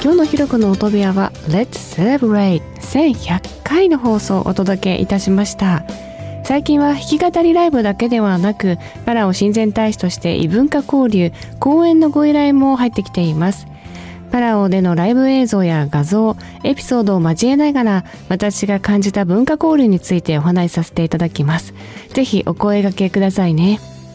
今日のひろこの音部屋は Let's Celebrate 1100回の放送をお届けいたしました。最近は弾き語りライブだけではなく、パラオ親善大使として異文化交流、講演のご依頼も入ってきています。パラオでのライブ映像や画像、エピソードを交えながら、私が感じた文化交流についてお話しさせていただきます。ぜひお声掛けくださいね。